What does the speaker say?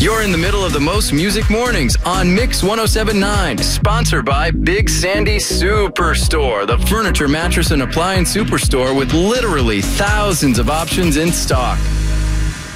You're in the middle of the Most Music Mornings on Mix 1079, sponsored by Big Sandy Superstore, the furniture, mattress, and appliance superstore with literally thousands of options in stock.